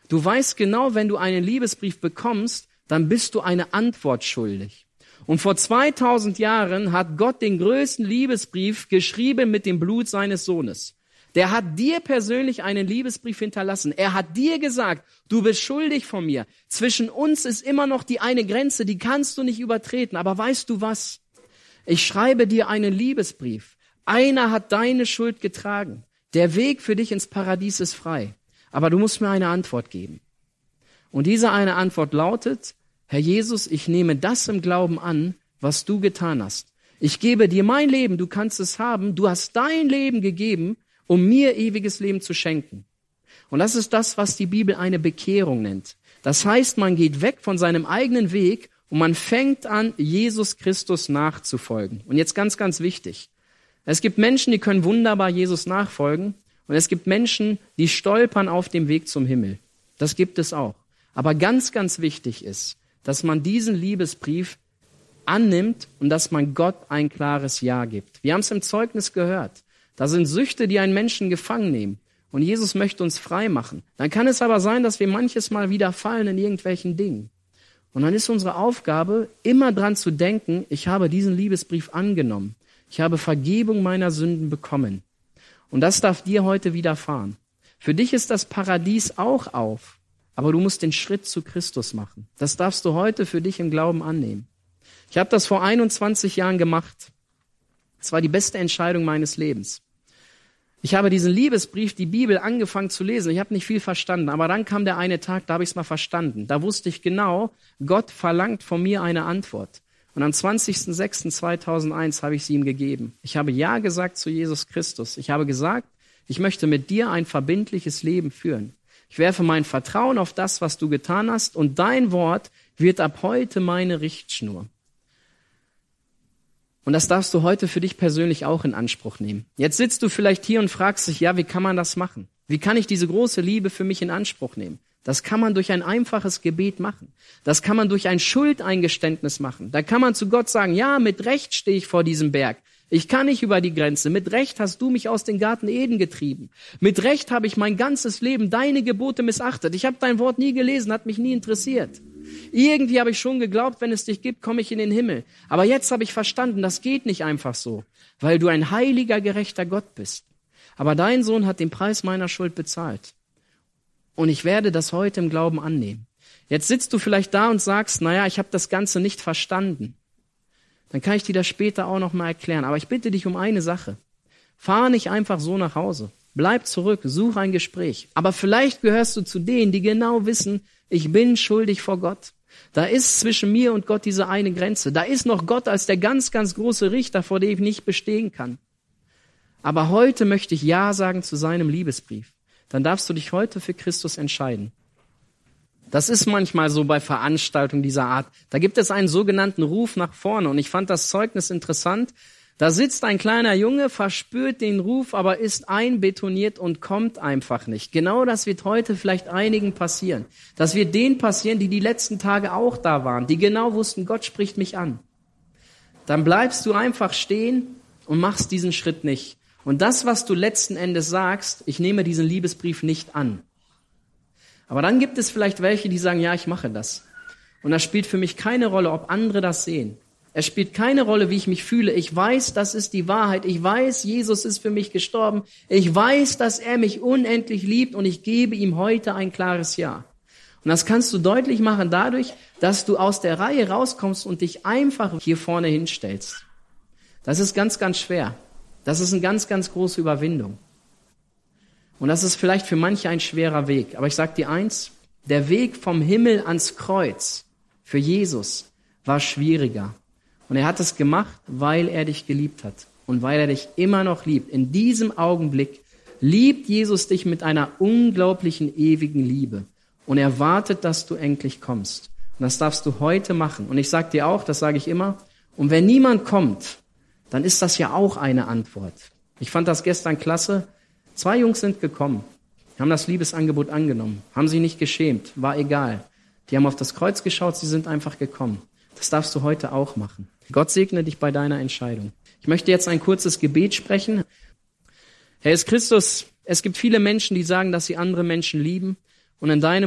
Du weißt genau, wenn du einen Liebesbrief bekommst, dann bist du eine Antwort schuldig. Und vor 2000 Jahren hat Gott den größten Liebesbrief geschrieben mit dem Blut seines Sohnes. Der hat dir persönlich einen Liebesbrief hinterlassen. Er hat dir gesagt, du bist schuldig von mir. Zwischen uns ist immer noch die eine Grenze, die kannst du nicht übertreten. Aber weißt du was? Ich schreibe dir einen Liebesbrief. Einer hat deine Schuld getragen. Der Weg für dich ins Paradies ist frei. Aber du musst mir eine Antwort geben. Und diese eine Antwort lautet, Herr Jesus, ich nehme das im Glauben an, was du getan hast. Ich gebe dir mein Leben, du kannst es haben. Du hast dein Leben gegeben, um mir ewiges Leben zu schenken. Und das ist das, was die Bibel eine Bekehrung nennt. Das heißt, man geht weg von seinem eigenen Weg und man fängt an, Jesus Christus nachzufolgen. Und jetzt ganz, ganz wichtig. Es gibt Menschen, die können wunderbar Jesus nachfolgen. Und es gibt Menschen, die stolpern auf dem Weg zum Himmel. Das gibt es auch. Aber ganz, ganz wichtig ist, dass man diesen Liebesbrief annimmt und dass man Gott ein klares Ja gibt. Wir haben es im Zeugnis gehört. Da sind Süchte, die einen Menschen gefangen nehmen. Und Jesus möchte uns frei machen. Dann kann es aber sein, dass wir manches Mal wieder fallen in irgendwelchen Dingen. Und dann ist unsere Aufgabe, immer dran zu denken, ich habe diesen Liebesbrief angenommen. Ich habe Vergebung meiner Sünden bekommen. Und das darf dir heute widerfahren. Für dich ist das Paradies auch auf. Aber du musst den Schritt zu Christus machen. Das darfst du heute für dich im Glauben annehmen. Ich habe das vor 21 Jahren gemacht. Es war die beste Entscheidung meines Lebens. Ich habe diesen Liebesbrief, die Bibel, angefangen zu lesen. Ich habe nicht viel verstanden, aber dann kam der eine Tag, da habe ich es mal verstanden. Da wusste ich genau, Gott verlangt von mir eine Antwort. Und am 20.06.2001 habe ich sie ihm gegeben. Ich habe Ja gesagt zu Jesus Christus. Ich habe gesagt, ich möchte mit dir ein verbindliches Leben führen. Ich werfe mein Vertrauen auf das, was du getan hast, und dein Wort wird ab heute meine Richtschnur. Und das darfst du heute für dich persönlich auch in Anspruch nehmen. Jetzt sitzt du vielleicht hier und fragst dich, ja, wie kann man das machen? Wie kann ich diese große Liebe für mich in Anspruch nehmen? Das kann man durch ein einfaches Gebet machen. Das kann man durch ein Schuldeingeständnis machen. Da kann man zu Gott sagen, ja, mit Recht stehe ich vor diesem Berg. Ich kann nicht über die Grenze. Mit Recht hast du mich aus dem Garten Eden getrieben. Mit Recht habe ich mein ganzes Leben deine Gebote missachtet. Ich habe dein Wort nie gelesen, hat mich nie interessiert. Irgendwie habe ich schon geglaubt, wenn es dich gibt, komme ich in den Himmel. Aber jetzt habe ich verstanden, das geht nicht einfach so, weil du ein heiliger, gerechter Gott bist. Aber dein Sohn hat den Preis meiner Schuld bezahlt. Und ich werde das heute im Glauben annehmen. Jetzt sitzt du vielleicht da und sagst, naja, ich habe das Ganze nicht verstanden. Dann kann ich dir das später auch noch mal erklären. Aber ich bitte dich um eine Sache. Fahr nicht einfach so nach Hause. Bleib zurück, such ein Gespräch. Aber vielleicht gehörst du zu denen, die genau wissen, ich bin schuldig vor Gott. Da ist zwischen mir und Gott diese eine Grenze. Da ist noch Gott als der ganz, ganz große Richter, vor dem ich nicht bestehen kann. Aber heute möchte ich Ja sagen zu seinem Liebesbrief. Dann darfst du dich heute für Christus entscheiden. Das ist manchmal so bei Veranstaltungen dieser Art. Da gibt es einen sogenannten Ruf nach vorne. Und ich fand das Zeugnis interessant. Da sitzt ein kleiner Junge, verspürt den Ruf, aber ist einbetoniert und kommt einfach nicht. Genau das wird heute vielleicht einigen passieren. Das wird denen passieren, die letzten Tage auch da waren, die genau wussten, Gott spricht mich an. Dann bleibst du einfach stehen und machst diesen Schritt nicht. Und das, was du letzten Endes sagst, ich nehme diesen Liebesbrief nicht an. Aber dann gibt es vielleicht welche, die sagen, ja, ich mache das. Und das spielt für mich keine Rolle, ob andere das sehen. Es spielt keine Rolle, wie ich mich fühle. Ich weiß, das ist die Wahrheit. Ich weiß, Jesus ist für mich gestorben. Ich weiß, dass er mich unendlich liebt und ich gebe ihm heute ein klares Ja. Und das kannst du deutlich machen dadurch, dass du aus der Reihe rauskommst und dich einfach hier vorne hinstellst. Das ist ganz, ganz schwer. Das ist eine ganz, ganz große Überwindung. Und das ist vielleicht für manche ein schwerer Weg. Aber ich sage dir eins, der Weg vom Himmel ans Kreuz für Jesus war schwieriger. Und er hat es gemacht, weil er dich geliebt hat und weil er dich immer noch liebt. In diesem Augenblick liebt Jesus dich mit einer unglaublichen, ewigen Liebe. Und er wartet, dass du endlich kommst. Und das darfst du heute machen. Und ich sage dir auch, das sage ich immer, und wenn niemand kommt, dann ist das ja auch eine Antwort. Ich fand das gestern klasse. 2 Jungs sind gekommen, haben das Liebesangebot angenommen, haben sich nicht geschämt, war egal. Die haben auf das Kreuz geschaut, sie sind einfach gekommen. Das darfst du heute auch machen. Gott segne dich bei deiner Entscheidung. Ich möchte jetzt ein kurzes Gebet sprechen. Herr Jesus Christus, es gibt viele Menschen, die sagen, dass sie andere Menschen lieben. Und in deinem